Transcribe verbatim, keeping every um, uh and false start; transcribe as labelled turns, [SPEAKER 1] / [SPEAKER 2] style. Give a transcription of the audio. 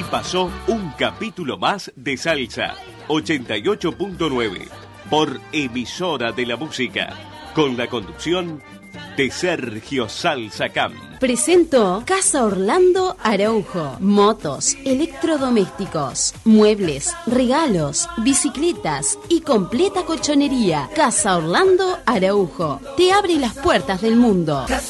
[SPEAKER 1] pasó un capítulo más de Salsa ochenta y ocho punto nueve por Emisora de la Música, con la conducción de Sergio Salsa Cam.
[SPEAKER 2] Presento Casa Orlando Araujo. Motos, electrodomésticos, muebles, regalos, bicicletas y completa colchonería. Casa Orlando Araujo te abre las puertas del mundo.